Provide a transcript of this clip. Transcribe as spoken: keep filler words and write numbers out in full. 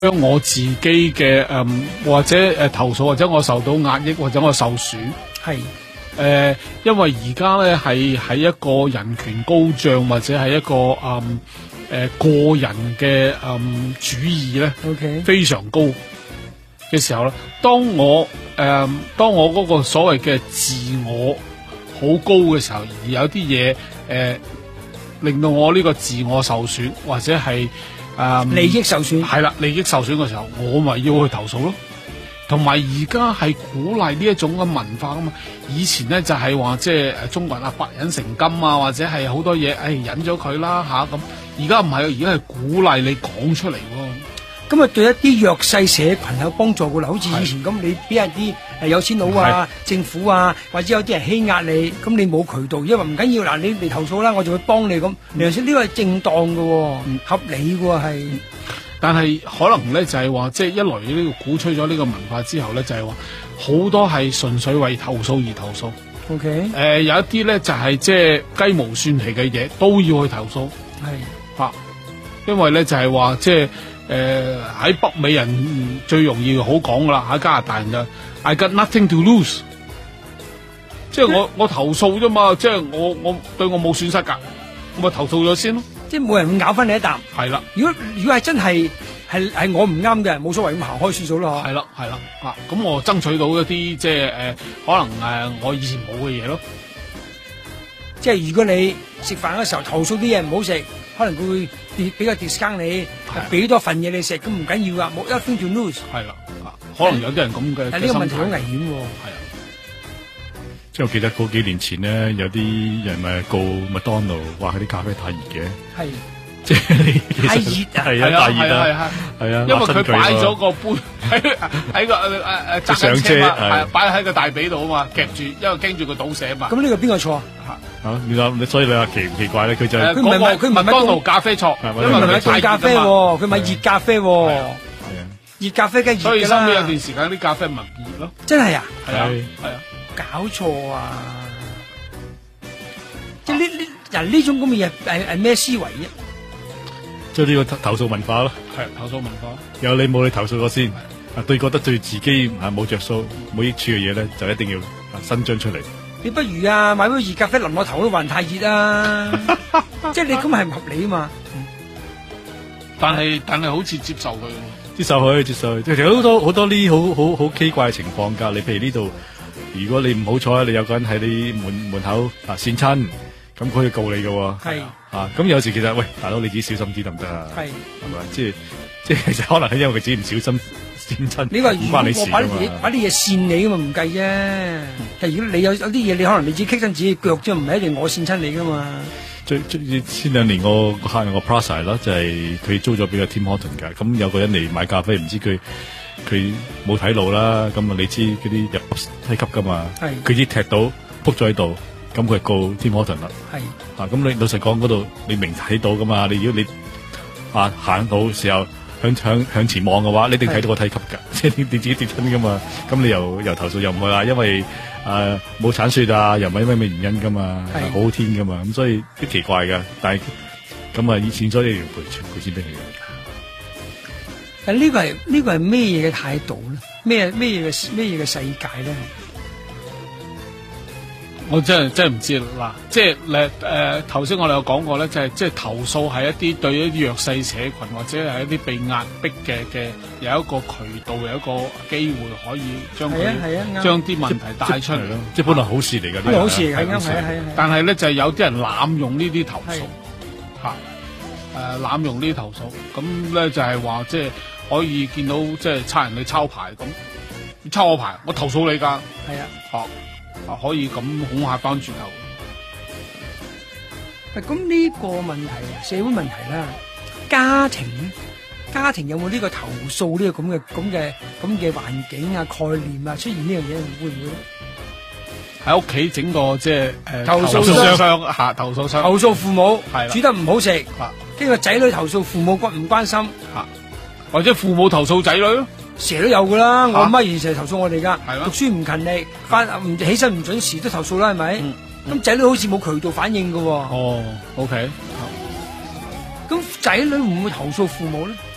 將我自己嘅誒、嗯、或者誒、呃、投訴，或者我受到壓抑，或者我受損，係誒、呃，因為而家咧係喺一個人權高漲，或者係一個誒誒、嗯呃、個人嘅誒、嗯、主義咧，okay. 非常高嘅時候咧，當我誒、呃、當我嗰個所謂嘅自我好高嘅時候，而有啲嘢誒令到我呢個自我受損，或者係。誒、嗯， 利益受損係啦，利益受損嘅時候，我咪要去投訴咯。同埋而家係鼓勵呢一種嘅文化啊嘛。以前咧就係話即係誒中國人啊，百忍成金啊，或者係好多嘢，誒、哎、忍咗佢啦吓咁。而家唔係，而家係鼓勵你講出嚟。 咁啊，對一啲弱勢社群有幫助噶啦，好似以前咁，你俾人啲誒有錢佬啊、政府啊，或者有啲人欺壓你，咁你冇渠道，因為唔緊要嗱，你嚟投訴啦，我就會幫你咁。其實呢個係正當嘅、嗯，合理嘅係。 但係可能咧就係話，即係一來呢個鼓吹咗呢個文化之後咧，就係話好多係純粹為投訴而投訴。 O K。 誒，有一啲咧就係即係雞毛蒜皮嘅嘢都要去投訴。係。吓、啊，因為咧就係話即係。誒、呃，喺北美人最容易好講噶啦，喺加拿大人就 I got nothing to lose， 即係我我投訴啫嘛，即係我我對我冇損失噶，我咪投訴咗先咯。即係冇人會咬翻你一啖。係啦，如果如果係真係係係我唔啱嘅，冇所謂咁行開算數咯。係啦係啦，啊，咁我爭取到一啲即係誒、呃，可能誒、呃、我以前冇嘅嘢咯。即係如果你食飯嘅時候投訴啲嘢唔好食，可能佢會俾個 discount 你，俾多份嘢你食，咁唔緊要啊，冇 nothing to lose。係啦，可能有啲人咁嘅。但係呢個問題好危險喎。係啊， 即係我記得嗰幾年前咧，有啲人咪告麥當勞，話佢啲咖啡太熱嘅。係。即係太熱啊！係啊，太熱啊！係啊，因為佢擺咗個杯喺喺個誒誒誒上車啊，擺喺個大髀度啊嘛，夾住，因為驚住佢倒瀉啊嘛。咁呢個邊個錯啊？啊，你話，所以你話奇唔奇怪咧？佢就係佢唔係佢麥當勞咖啡錯，因為佢買熱咖啡，佢買熱咖啡，係啊，熱咖啡梗係熱㗎啦。所以後尾有段時間啲咖啡唔熱咯。真係啊？係啊，係啊，搞錯啊！即係呢呢人呢種咁嘅嘢係係咩思維啫？即係呢個投訴文化咯。係投訴文化。有你冇你投訴過先，啊對覺得對自己啊冇着數冇益處嘅嘢咧，就一定要伸張出嚟。你不如啊買杯熱咖啡淋我頭都還太熱啊！即係你咁係唔合理啊嘛。嗯、但係但係好似接受佢，接受佢接受佢。其實好多好多呢好好好奇怪嘅情況㗎。你譬如呢度，如果你唔好彩，你有個人喺你門門口啊跣親，咁佢可以告你㗎喎。係啊，咁有時其實喂大佬你自己小心啲得唔得啊？係係咪？即係即係其實可能係因為佢自己唔小心。你話如果我把啲嘢把啲嘢跣你噶嘛唔計啫，但係如果你有有啲嘢你可能你自己棘親自己腳啫，唔係一定我跣親你噶嘛。最最前兩年我個客人個 Plaza 咯，就係佢租咗俾個 Tim Horton 噶，咁有個人嚟買咖啡，唔知佢佢冇睇路啦，咁啊你知嗰啲入梯級噶嘛，佢只踢到仆咗喺度，咁佢係告 Tim Horton 啦。係啊，咁你老實講嗰度你明睇到噶嘛，你如果你啊行到時候。向向向前望嘅話，你一定睇到個梯級噶，即係你自己跌親噶嘛。咁你又又投訴又唔會啦，因為誒冇鏟雪啊，又唔係因為咩原因噶嘛，好好天噶嘛，咁所以都奇怪噶。但係咁啊，以前所以要賠賠錢俾佢嘅。但呢個係呢個係咩嘢嘅態度咧？咩咩嘢嘅咩嘢嘅世界咧？我真係真係唔知啦，即係誒誒，頭先我哋有講過咧，就係即係投訴係一啲對一啲弱勢社群或者係一啲被壓迫嘅嘅有一個渠道，有一個機會可以將佢將啲問題帶出嚟咯。即係本來好事嚟㗎，呢個好事嚟㗎，啱係係。但係咧就係有啲人濫用呢啲投訴嚇，誒濫用呢啲投訴，咁咧就係話即係可以見到即係差人去抄牌咁，你抄我牌，我投訴你㗎。係啊，嚇。啊，可以咁恐嚇翻轉頭。咁呢個問題，社會問題啦，家庭咧，家庭有冇呢個投訴呢個咁嘅咁嘅咁嘅環境啊、概念啊出現呢樣嘢，會唔會咧？喺屋企整個即係誒投訴箱吓，投訴箱，投訴父母係煮得唔好食，跟住個仔女投訴父母關唔關心吓，或者父母投訴仔女咯。成日都有噶啦，我阿媽以前成日投訴我哋噶，讀書唔勤力，翻唔起身唔準時都投訴啦，係咪？咁仔女好似冇渠道反應噶。哦 ，OK。咁仔女會唔會投訴父母咧？